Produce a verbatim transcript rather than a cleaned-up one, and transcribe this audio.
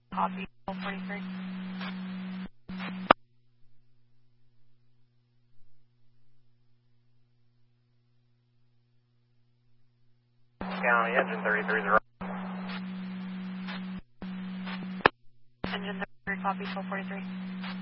Copy, forty-three. County, engine thirty-three zero. Engine thirty-three, copy, twelve forty-three.